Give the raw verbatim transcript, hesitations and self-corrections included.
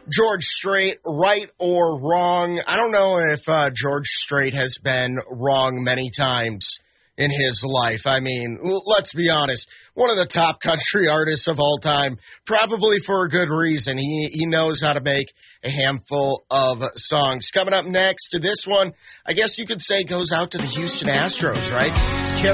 George Strait, right or wrong? I don't know if uh, George Strait has been wrong many times in his life. I mean, let's be honest. One of the top country artists of all time, probably for a good reason. He he knows how to make a handful of songs. Coming up next to this one, I guess you could say goes out to the Houston Astros, right? It's